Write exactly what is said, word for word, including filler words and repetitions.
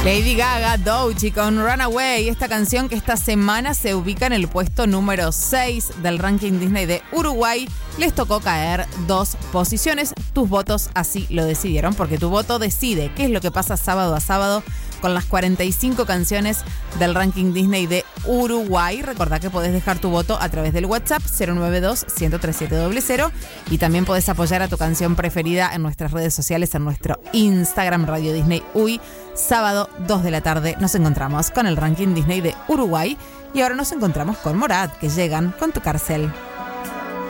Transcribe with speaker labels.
Speaker 1: Lady Gaga, Doechii con Runaway, esta canción que esta semana se ubica en el puesto número seis del ranking Disney de Uruguay. Les tocó caer dos posiciones. Tus votos así lo decidieron, porque tu voto decide qué es lo que pasa sábado a sábado con las cuarenta y cinco canciones del ranking Disney de Uruguay. Recordá que podés dejar tu voto a través del WhatsApp cero nueve dos, uno cero tres siete cero cero y también podés apoyar a tu canción preferida en nuestras redes sociales, en nuestro Instagram Radio Disney U Y. Sábado dos de la tarde nos encontramos con el ranking Disney de Uruguay y ahora nos encontramos con Morat, que llegan con Tu Cárcel.